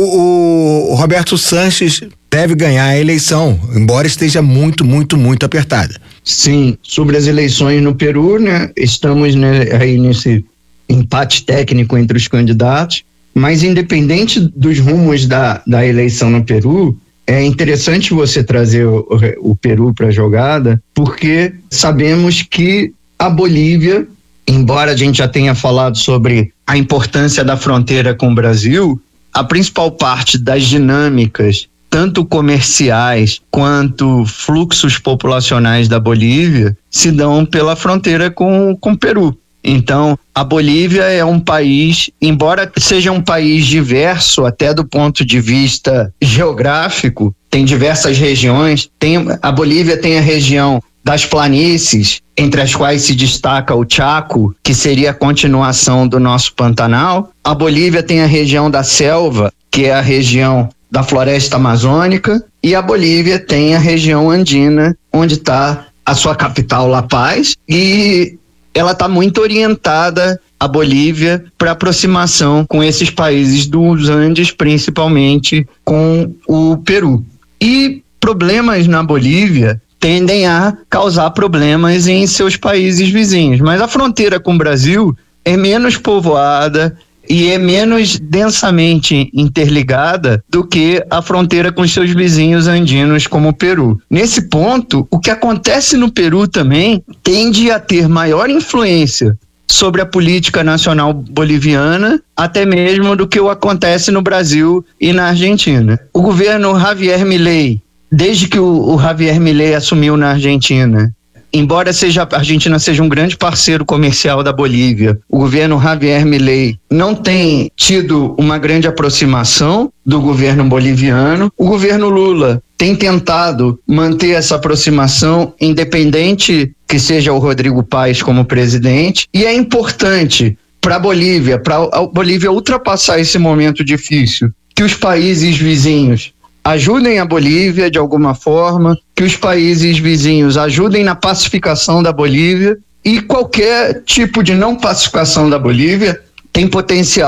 o, o Roberto Sanches deve ganhar a eleição, embora esteja muito, muito, muito apertada. Sim, sobre as eleições no Peru, né, estamos, né, aí nesse empate técnico entre os candidatos, mas independente dos rumos da, da eleição no Peru, é interessante você trazer o, o Peru para a jogada, porque sabemos que a Bolívia, embora a gente já tenha falado sobre a importância da fronteira com o Brasil, a principal parte das dinâmicas, tanto comerciais quanto fluxos populacionais da Bolívia, se dão pela fronteira com, com o Peru. Então, a Bolívia é um país, embora seja um país diverso, até do ponto de vista geográfico, tem diversas regiões. Tem, a Bolívia tem a região das planícies, entre as quais se destaca o Chaco, que seria a continuação do nosso Pantanal. A Bolívia tem a região da selva, que é a região da floresta amazônica, e a Bolívia tem a região andina, onde está a sua capital, La Paz, e ela está muito orientada, a Bolívia, para aproximação com esses países dos Andes, principalmente com o Peru. E problemas na Bolívia tendem a causar problemas em seus países vizinhos, mas a fronteira com o Brasil é menos povoada e é menos densamente interligada do que a fronteira com seus vizinhos andinos, como o Peru. Nesse ponto, o que acontece no Peru também tende a ter maior influência sobre a política nacional boliviana, até mesmo do que o acontece no Brasil e na Argentina. O governo Javier Milei, desde que o, o Javier Milei assumiu na Argentina, embora seja, a Argentina seja um grande parceiro comercial da Bolívia, o governo Javier Milei não tem tido uma grande aproximação do governo boliviano. O governo Lula tem tentado manter essa aproximação, independente que seja o Rodrigo Paes como presidente, e é importante para a Bolívia, para a Bolívia ultrapassar esse momento difícil, que os países vizinhos ajudem a Bolívia de alguma forma, que os países vizinhos ajudem na pacificação da Bolívia, e qualquer tipo de não pacificação da Bolívia tem potencial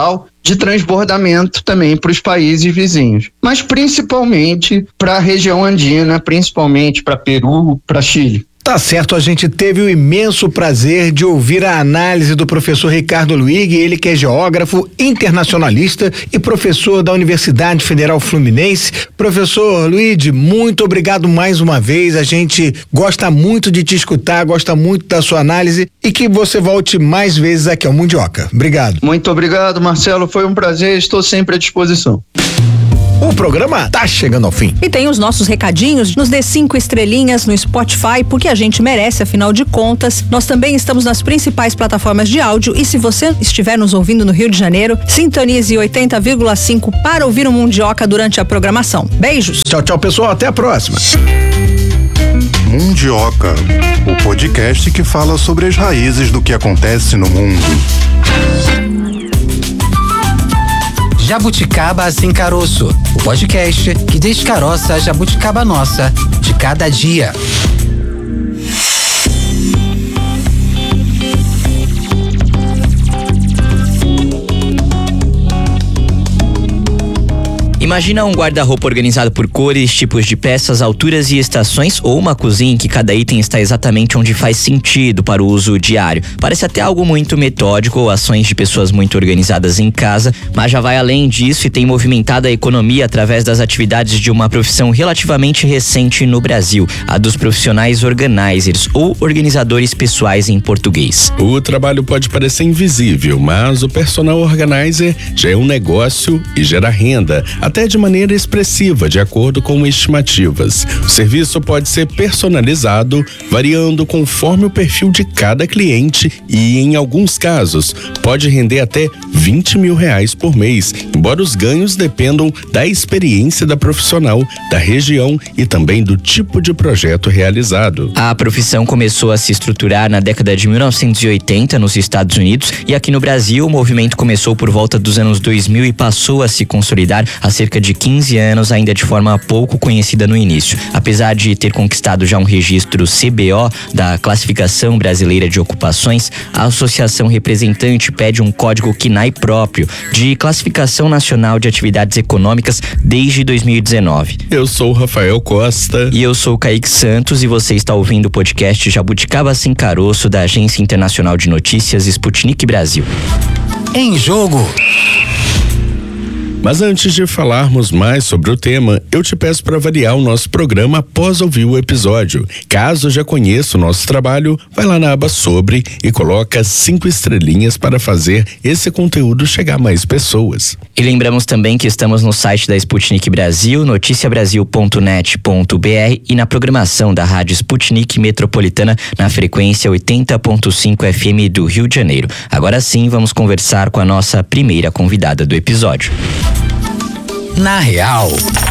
de transbordamento também para os países vizinhos, mas principalmente para a região andina, principalmente para Peru, para Chile. Tá certo, a gente teve o imenso prazer de ouvir a análise do professor Ricardo Luig, ele que é geógrafo, internacionalista e professor da Universidade Federal Fluminense. Professor Luigi, muito obrigado mais uma vez, a gente gosta muito de te escutar, gosta muito da sua análise e que você volte mais vezes aqui ao Mundioca. Obrigado. Muito obrigado, Marcelo, foi um prazer, estou sempre à disposição. O programa tá chegando ao fim. E tem os nossos recadinhos, nos dê cinco estrelinhas no Spotify, porque a gente merece, afinal de contas. Nós também estamos nas principais plataformas de áudio e se você estiver nos ouvindo no Rio de Janeiro, sintonize oitenta vírgula cinco para ouvir o Mundioca durante a programação. Beijos. Tchau, tchau, pessoal, até a próxima. Mundioca, o podcast que fala sobre as raízes do que acontece no mundo. Jabuticaba Sem Caroço, o podcast que descaroça a jabuticaba nossa de cada dia. Imagina um guarda-roupa organizado por cores, tipos de peças, alturas e estações, ou uma cozinha em que cada item está exatamente onde faz sentido para o uso diário. Parece até algo muito metódico ou ações de pessoas muito organizadas em casa, mas já vai além disso e tem movimentado a economia através das atividades de uma profissão relativamente recente no Brasil, a dos profissionais organizers ou organizadores pessoais em português. O trabalho pode parecer invisível, mas o personal organizer já é um negócio e gera renda, até de maneira expressiva, de acordo com estimativas. O serviço pode ser personalizado, variando conforme o perfil de cada cliente e, em alguns casos, pode render até vinte mil reais por mês, embora os ganhos dependam da experiência da profissional, da região e também do tipo de projeto realizado. A profissão começou a se estruturar na década de mil novecentos e oitenta nos Estados Unidos e aqui no Brasil o movimento começou por volta dos anos dois mil e passou a se consolidar há cerca de quinze anos, ainda de forma pouco conhecida no início. Apesar de ter conquistado já um registro C B O da Classificação Brasileira de Ocupações, a associação representante pede um código C N A E próprio de Classificação Nacional de Atividades Econômicas desde dois mil e dezenove. Eu sou o Rafael Costa. E eu sou o Kaique Santos e você está ouvindo o podcast Jabuticaba Sem Caroço da Agência Internacional de Notícias Sputnik Brasil. Em Jogo. Mas antes de falarmos mais sobre o tema, eu te peço para avaliar o nosso programa após ouvir o episódio. Caso já conheça o nosso trabalho, vai lá na aba Sobre e coloca cinco estrelinhas para fazer esse conteúdo chegar a mais pessoas. E lembramos também que estamos no site da Sputnik Brasil, noticia brasil ponto net ponto b r e na programação da Rádio Sputnik Metropolitana na frequência oitenta ponto cinco F M do Rio de Janeiro. Agora sim, vamos conversar com a nossa primeira convidada do episódio. Na Real.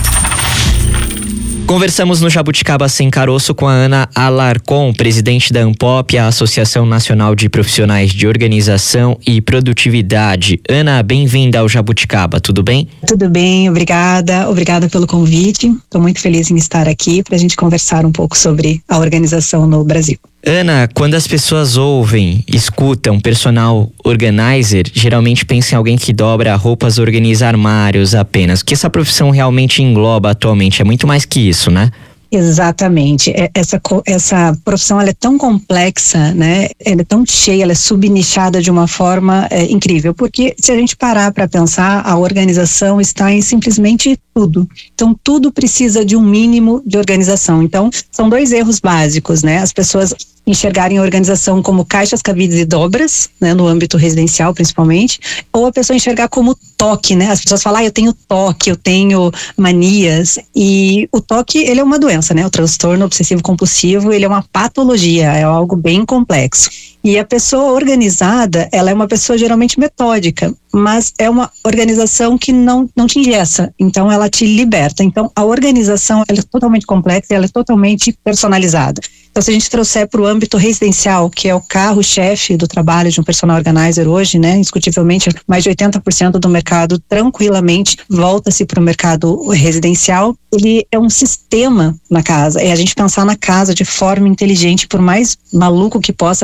Conversamos no Jabuticaba Sem Caroço com a Ana Alarcon, presidente da ANPOP, a Associação Nacional de Profissionais de Organização e Produtividade. Ana, bem-vinda ao Jabuticaba, tudo bem? Tudo bem, obrigada. Obrigada pelo convite. Estou muito feliz em estar aqui para a gente conversar um pouco sobre a organização no Brasil. Ana, quando as pessoas ouvem, escutam personal organizer, geralmente pensam em alguém que dobra roupas, organiza armários apenas. O que essa profissão realmente engloba atualmente é muito mais que isso, né? Exatamente. Essa, essa profissão ela é tão complexa, né? Ela é tão cheia, ela é subnichada de uma forma é, incrível, porque se a gente parar para pensar, a organização está em simplesmente tudo. Então, tudo precisa de um mínimo de organização. Então, são dois erros básicos, né? As pessoas enxergarem a organização como caixas, cabides e dobras, né? No âmbito residencial, principalmente, ou a pessoa enxergar como toque, né? As pessoas falam, ah, eu tenho toque, eu tenho manias, e o toque, ele é uma doença, né? O transtorno obsessivo compulsivo, ele é uma patologia, é algo bem complexo. E a pessoa organizada, ela é uma pessoa geralmente metódica, mas é uma organização que não, não te engessa, então ela te liberta. Então a organização, ela é totalmente complexa e ela é totalmente personalizada. Então se a gente trouxer para o âmbito residencial, que é o carro-chefe do trabalho de um personal organizer hoje, né, indiscutivelmente mais de oitenta por cento do mercado tranquilamente volta-se para o mercado residencial, ele é um sistema na casa, é a gente pensar na casa de forma inteligente, por mais maluco que possa parecer,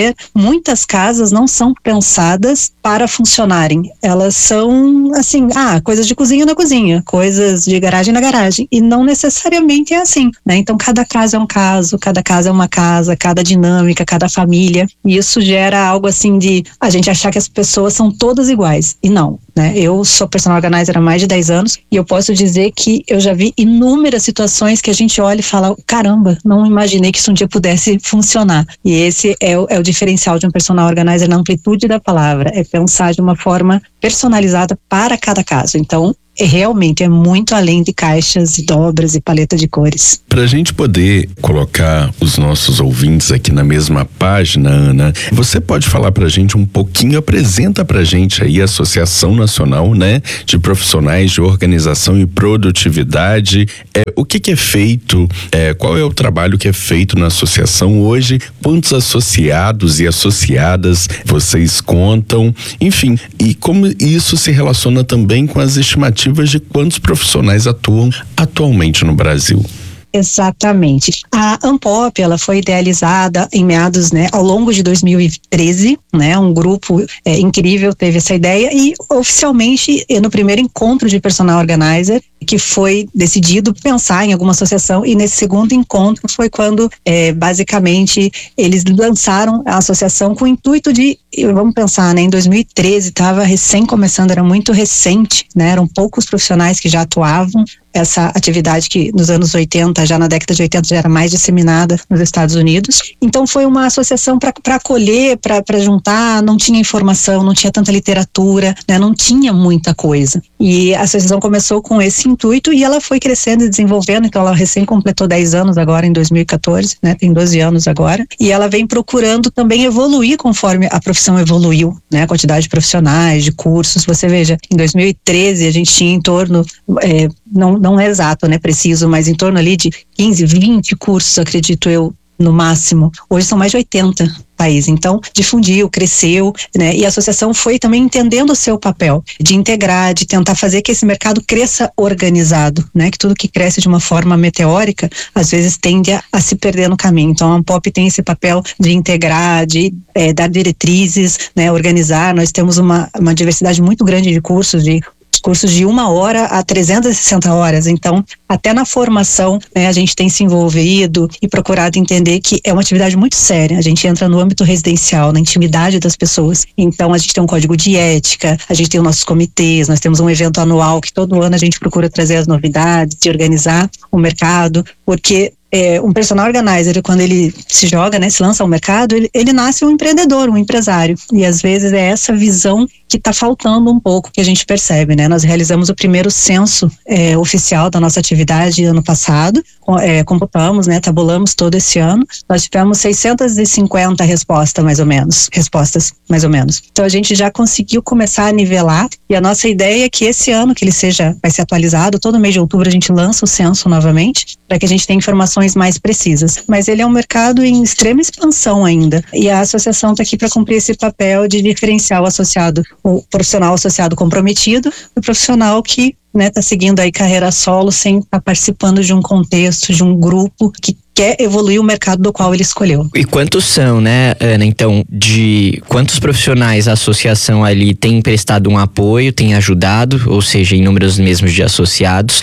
ver, muitas casas não são pensadas para funcionarem. Elas são, assim, ah, coisas de cozinha na cozinha, coisas de garagem na garagem. E não necessariamente é assim, né? Então, cada caso é um caso, cada casa é uma casa, cada dinâmica, cada família. E isso gera algo assim de a gente achar que as pessoas são todas iguais. E não, né? Eu sou personal organizer há mais de dez anos e eu posso dizer que eu já vi inúmeras situações que a gente olha e fala, caramba, não imaginei que isso um dia pudesse funcionar. E esse é o, é o diferencial de um personal organizer na amplitude da palavra, é pensar de uma forma personalizada para cada caso. Então, é, realmente é muito além de caixas e dobras e paleta de cores. Para a gente poder colocar os nossos ouvintes aqui na mesma página, Ana, você pode falar para a gente um pouquinho, apresenta para a gente aí a Associação Nacional, né, de Profissionais de Organização e Produtividade. É, o que, que é feito? É, qual é o trabalho que é feito na associação hoje? Quantos associados e associadas vocês contam? Enfim, e como isso se relaciona também com as estimativas de quantos profissionais atuam atualmente no Brasil? Exatamente. A Ampop, ela foi idealizada em meados, né, ao longo de dois mil e treze, né, um grupo é, incrível teve essa ideia e oficialmente no primeiro encontro de personal organizer que foi decidido pensar em alguma associação e nesse segundo encontro foi quando é, basicamente eles lançaram a associação com o intuito de, vamos pensar, né, em dois mil e treze estava recém começando, era muito recente, né, eram poucos profissionais que já atuavam essa atividade que nos anos oitenta, já na década de oitenta, já era mais disseminada nos Estados Unidos. Então foi uma associação para acolher, para juntar, não tinha informação, não tinha tanta literatura, né, não tinha muita coisa. E a associação começou com esse intuito e ela foi crescendo e desenvolvendo, então ela recém completou dez anos agora em dois mil e quatorze, né, tem doze anos agora, e ela vem procurando também evoluir conforme a profissão evoluiu, né, a quantidade de profissionais, de cursos. Você veja, em dois mil e treze a gente tinha em torno, é, não não é exato, né, preciso, mas em torno ali de quinze, vinte cursos, acredito eu, no máximo. Hoje são mais de oitenta países. Então, difundiu, cresceu, né, e a associação foi também entendendo o seu papel de integrar, de tentar fazer que esse mercado cresça organizado, né, que tudo que cresce de uma forma meteórica, às vezes tende a, a se perder no caminho. Então, a Ampop tem esse papel de integrar, de é, dar diretrizes, né, organizar. Nós temos uma, uma diversidade muito grande de cursos, de cursos de uma hora a trezentas e sessenta horas, então até na formação, né, a gente tem se envolvido e procurado entender que é uma atividade muito séria, a gente entra no âmbito residencial, na intimidade das pessoas, então a gente tem um código de ética, a gente tem os nossos comitês, nós temos um evento anual que todo ano a gente procura trazer as novidades, de organizar o mercado, porque É, um personal organizer, quando ele se joga, né, se lança ao mercado, ele, ele nasce um empreendedor, um empresário. E às vezes é essa visão que está faltando um pouco, que a gente percebe, né? Nós realizamos o primeiro censo é, oficial da nossa atividade ano passado, é, computamos, né, tabulamos todo esse ano. Nós tivemos seiscentas e cinquenta respostas, mais ou menos, respostas, mais ou menos. Então a gente já conseguiu começar a nivelar e a nossa ideia é que esse ano, que ele seja, vai ser atualizado, todo mês de outubro a gente lança o censo novamente, para que a gente tenha informações mais precisas, mas ele é um mercado em extrema expansão ainda e a associação está aqui para cumprir esse papel de diferenciar o associado, o profissional associado comprometido, o profissional que, né, tá seguindo aí carreira solo sem estar tá participando de um contexto, de um grupo que quer evoluir o mercado do qual ele escolheu. E quantos são, né, Ana, então, de quantos profissionais a associação ali tem prestado um apoio, tem ajudado, ou seja, em números mesmos de associados,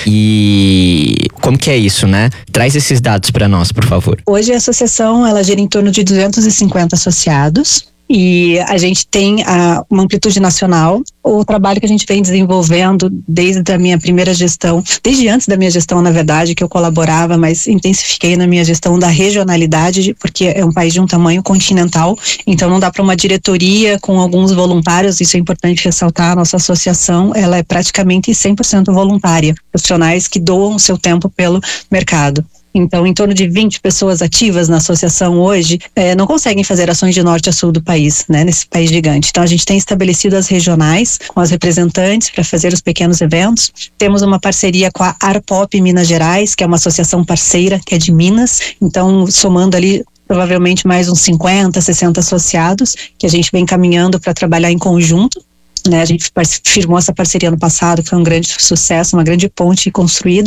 e como que é isso, né? Traz esses dados para nós, por favor. Hoje a associação, ela gira em torno de duzentos e cinquenta associados, e a gente tem a, uma amplitude nacional. O trabalho que a gente vem desenvolvendo desde a minha primeira gestão, desde antes da minha gestão, na verdade, que eu colaborava, mas intensifiquei na minha gestão da regionalidade, porque é um país de um tamanho continental, então não dá para uma diretoria com alguns voluntários, isso é importante ressaltar. A nossa associação, ela é praticamente cem por cento voluntária, profissionais que doam o seu tempo pelo mercado. Então, em torno de vinte pessoas ativas na associação hoje eh, não conseguem fazer ações de norte a sul do país, né, nesse país gigante. Então, a gente tem estabelecido as regionais com as representantes para fazer os pequenos eventos. Temos uma parceria com a Arpop Minas Gerais, que é uma associação parceira, que é de Minas. Então, somando ali provavelmente mais uns cinquenta, sessenta associados, que a gente vem caminhando para trabalhar em conjunto. Né, a gente firmou essa parceria no passado, foi um grande sucesso, uma grande ponte construída.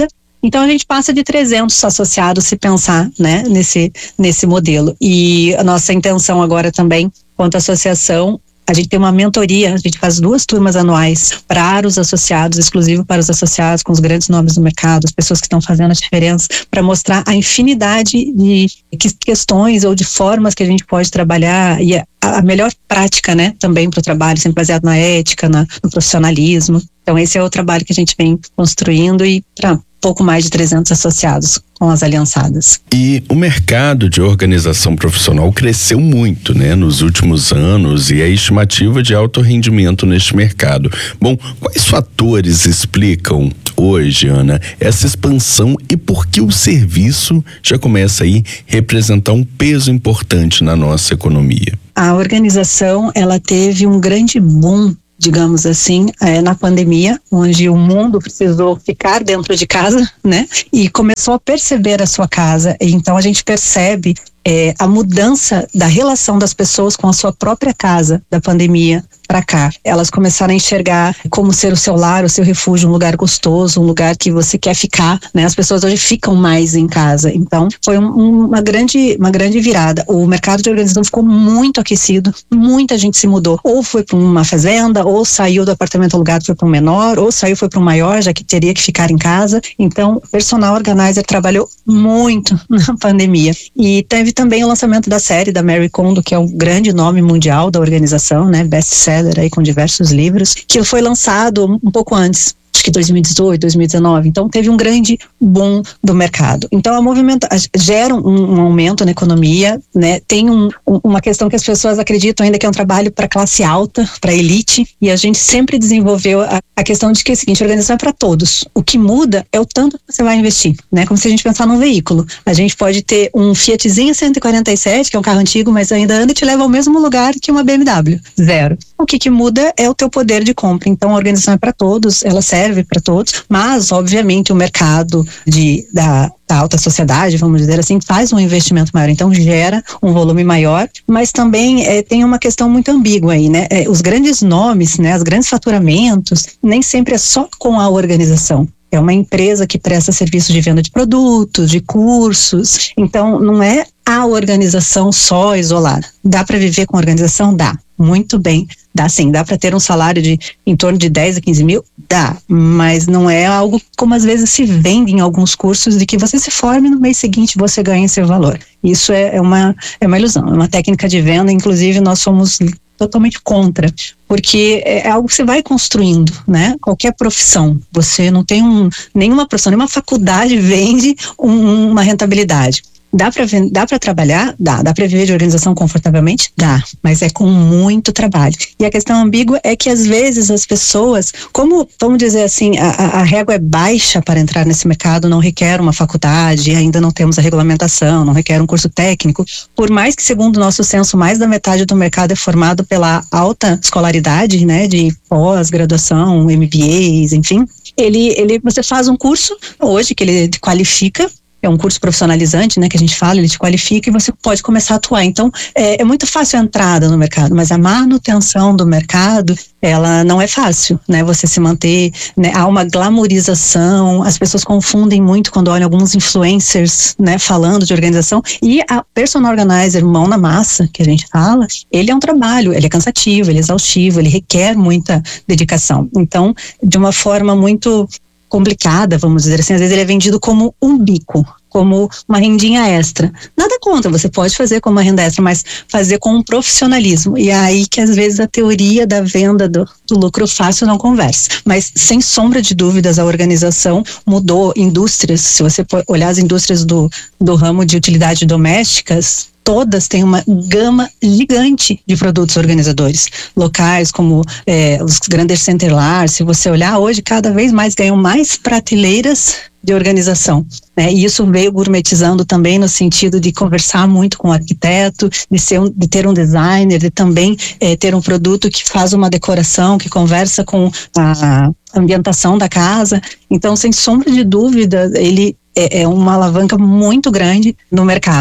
Então a gente passa de trezentos associados se pensar, né, nesse, nesse modelo. E a nossa intenção agora também, quanto à associação, a gente tem uma mentoria, a gente faz duas turmas anuais para os associados, exclusivo para os associados, com os grandes nomes do mercado, as pessoas que estão fazendo a diferença, para mostrar a infinidade de questões ou de formas que a gente pode trabalhar e a, a melhor prática, né, também para o trabalho, sempre baseado na ética, na, no profissionalismo. Então esse é o trabalho que a gente vem construindo e para pouco mais de trezentos associados com as aliançadas. E o mercado de organização profissional cresceu muito, né, nos últimos anos, e a estimativa de alto rendimento neste mercado. Bom, quais fatores explicam hoje, Ana, essa expansão e por que o serviço já começa aí a representar um peso importante na nossa economia? A organização, ela teve um grande boom, digamos assim, é, na pandemia, onde o mundo precisou ficar dentro de casa, né? E começou a perceber a sua casa. Então a gente percebe é, a mudança da relação das pessoas com a sua própria casa da pandemia para cá. Elas começaram a enxergar como ser o seu lar, o seu refúgio, um lugar gostoso, um lugar que você quer ficar, né? As pessoas hoje ficam mais em casa. Então, foi um, uma grande, uma grande virada. O mercado de organização ficou muito aquecido, muita gente se mudou. Ou foi para uma fazenda, ou saiu do apartamento alugado, foi para um menor, ou saiu, foi para um maior, já que teria que ficar em casa. Então, o personal organizer trabalhou muito na pandemia. E teve também o lançamento da série da Marie Kondo, que é um grande nome mundial da organização, né? Best-seller aí com diversos livros, que foi lançado um pouco antes, acho que dois mil e dezoito, dois mil e dezenove, então teve um grande boom do mercado. Então a movimenta gera um, um aumento na economia, né? Tem um, um, uma questão que as pessoas acreditam ainda que é um trabalho para classe alta, para elite, e a gente sempre desenvolveu a, a questão de que é o seguinte, a organização é para todos. O que muda é o tanto que você vai investir, né? Como se a gente pensar num veículo. A gente pode ter um Fiatzinho cento e quarenta e sete, que é um carro antigo, mas ainda anda e te leva ao mesmo lugar que uma B M W. Zero. O que que muda é o teu poder de compra. Então a organização é para todos, ela serve para todos, mas obviamente o mercado de, da, da alta sociedade, vamos dizer assim, faz um investimento maior, então gera um volume maior, mas também é, tem uma questão muito ambígua aí, né? É, os grandes nomes, né, os grandes faturamentos, nem sempre é só com a organização. É uma empresa que presta serviço de venda de produtos, de cursos, então não é a organização só isolada. Dá para viver com a organização? Dá. Muito bem. Dá sim, dá para ter um salário de em torno de dez a quinze mil? Dá, mas não é algo como às vezes se vende em alguns cursos de que você se forme no mês seguinte você ganha seu valor. Isso é, é, uma, é uma ilusão, é uma técnica de venda, inclusive nós somos totalmente contra, porque é algo que você vai construindo, né? Qualquer profissão, você não tem um, nenhuma profissão, nenhuma faculdade vende um, uma rentabilidade. Dá para dá para trabalhar? Dá. Dá para viver de organização confortavelmente? Dá. Mas é com muito trabalho. E a questão ambígua é que às vezes as pessoas, como, vamos dizer assim, a, a régua é baixa para entrar nesse mercado, não requer uma faculdade, ainda não temos a regulamentação, não requer um curso técnico. Por mais que, segundo o nosso censo, mais da metade do mercado é formado pela alta escolaridade, né, de pós-graduação, M B As, enfim. Ele, ele, você faz um curso hoje que ele te qualifica, é um curso profissionalizante, né, que a gente fala, ele te qualifica e você pode começar a atuar. Então, é, é muito fácil a entrada no mercado, mas a manutenção do mercado, ela não é fácil, né, você se manter, né, há uma glamorização, as pessoas confundem muito quando olham alguns influencers, né, falando de organização, e a personal organizer, mão na massa, que a gente fala, ele é um trabalho, ele é cansativo, ele é exaustivo, ele requer muita dedicação. Então, de uma forma muito complicada, vamos dizer assim, às vezes ele é vendido como um bico, como uma rendinha extra. Nada contra, você pode fazer como uma renda extra, mas fazer com um profissionalismo. E é aí que às vezes a teoria da venda do, do lucro fácil não conversa. Mas sem sombra de dúvidas a organização mudou indústrias, se você olhar as indústrias do, do ramo de utilidades domésticas, todas têm uma gama gigante de produtos organizadores locais, como é, os grandes centelar. Se você olhar hoje, cada vez mais ganham mais prateleiras de organização, né? E isso veio gourmetizando também no sentido de conversar muito com o arquiteto, de, ser um, de ter um designer, de também é, ter um produto que faz uma decoração, que conversa com a ambientação da casa. Então, sem sombra de dúvida, ele é, é uma alavanca muito grande no mercado.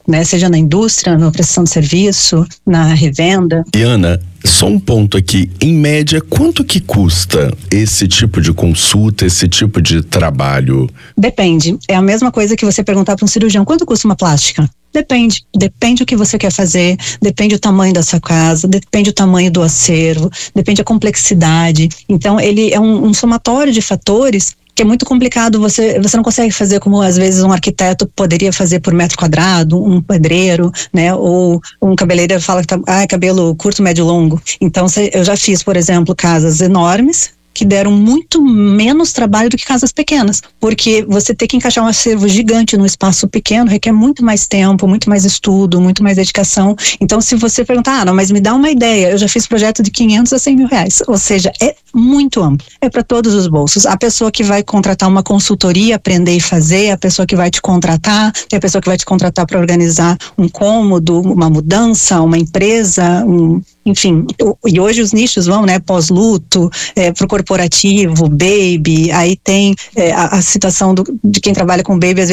né? Seja na indústria, na prestação de serviço, na revenda. E Ana, só um ponto aqui, em média, quanto que custa esse tipo de consulta, esse tipo de trabalho? Depende, é a mesma coisa que você perguntar para um cirurgião, quanto custa uma plástica? Depende, depende o que você quer fazer, depende o tamanho da sua casa, depende o tamanho do acervo, depende a complexidade. Então ele é um, um somatório de fatores que é muito complicado, você, você não consegue fazer como às vezes um arquiteto poderia fazer por metro quadrado, um pedreiro, né, ou um cabeleireiro fala que tá, ah, é cabelo curto, médio, longo. Então eu já fiz, por exemplo, casas enormes, que deram muito menos trabalho do que casas pequenas, porque você ter que encaixar um acervo gigante num espaço pequeno requer muito mais tempo, muito mais estudo, muito mais dedicação. Então, se você perguntar, ah, não, mas me dá uma ideia, eu já fiz projeto de quinhentos a cem mil reais, ou seja, é muito amplo, é para todos os bolsos. A pessoa que vai contratar uma consultoria, aprender e fazer, a pessoa que vai te contratar, tem a pessoa que vai te contratar para organizar um cômodo, uma mudança, uma empresa, um, enfim, e hoje os nichos vão, né, pós-luto, é, pro corporativo, baby, aí tem é, a, a situação do, de quem trabalha com baby, às vezes